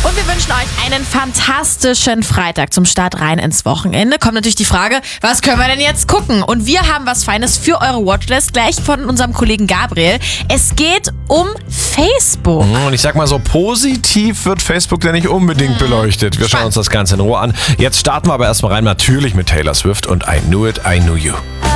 Und wir wünschen euch einen fantastischen Freitag zum Start rein ins Wochenende. Kommt natürlich die Frage, was können wir denn jetzt gucken? Und wir haben was Feines für eure Watchlist, gleich von unserem Kollegen Gabriel. Es geht um Facebook. Und ich sag mal so, positiv wird Facebook ja nicht unbedingt beleuchtet. Wir schauen uns das Ganze in Ruhe an. Jetzt starten wir aber erstmal rein, natürlich mit Taylor Swift und I Knew It, I Knew You.